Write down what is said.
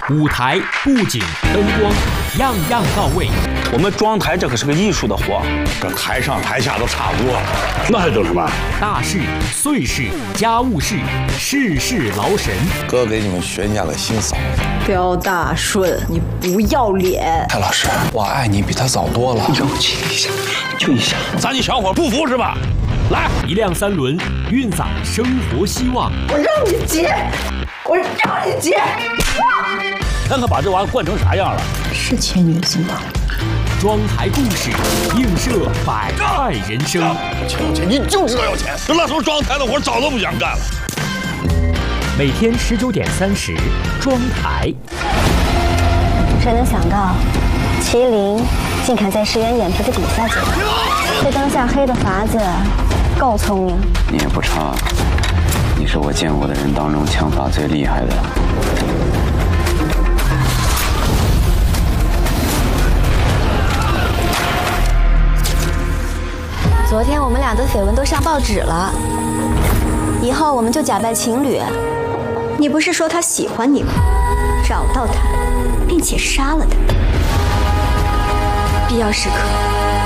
舞台、布景、灯光，样样到位。 我们装台这可是个艺术的活， 这台上台下都差不多，那还等什么？ 大事、碎事、家务事，事事劳神。 哥给你们悬下了新嫂子。 刁大顺，你不要脸！ 蔡老师，我爱你比他早多了。 让我亲一下，就一下。咱你小伙不服是吧？来， 一辆三轮，运载生活希望。 我让你结，我让你结！ 看看把这玩意儿惯成啥样了？ 是缺女子吗？ 装台故事，映射百态人生。 有钱你就知道要钱，这那时候装台的活早都不想干了。 每天19:30，装台。 谁能想到，麒麟竟敢在石原眼皮子底下解套？这当下黑的法子够聪明。 你也不差，你是我见过的人当中枪法最厉害的。 昨天我们俩的绯闻都上报纸了，以后我们就假扮情侣。 你不是说他喜欢你吗？找到他，并且杀了他，必要时刻